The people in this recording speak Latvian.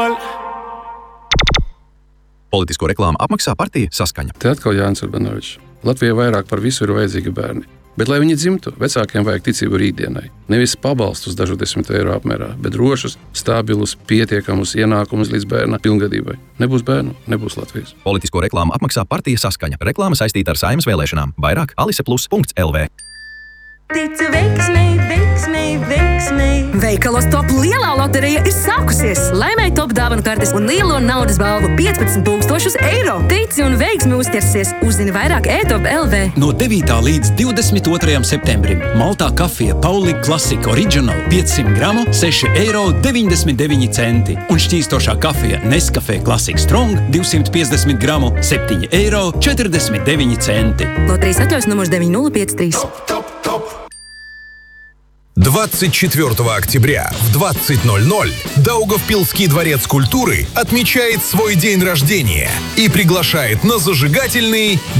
Politisko reklāmu apmaksā partija Saskaņa. Te atkal Jānis Urbanovičs. Latvijai vairāk par visu ir vajadzīgi bērni. Bet, lai viņi dzimtu, vecākiem vajag ticību rītdienai. Nevis pabalstus dažu 10 eiro apmērā, bet drošus, stabilus, pietiekamus ienākumus līdz bērna pilngadībai. Nebūs bērnu, nebūs Latvijas. Politisko reklāmu apmaksā partija Saskaņa. Reklāma saistīta ar Saeimas vēlēšanām. Vairāk aliseplus.lv. Ticu veiksmei, veiksmei, veiksmei. Veikalos Top lielā loterija ir sākusies. Laimēji Top dāvanu kartes un lielo naudas balvu 15,000 eiro. Tici un veiksmi uzķersies. Uzzini vairāk e-top.lv. No 9. līdz 22. septembrim maltā kafija Pauli Classic Original 500 gramu 6,99 eiro. Un šķīstošā kafija Nescafé Classic Strong 250 gramu 7,49 eiro. Loterijas atļaujas numurs 9053. 24 октября в 20:00 Даугавпилский дворец культуры отмечает свой день рождения и приглашает на зажигательный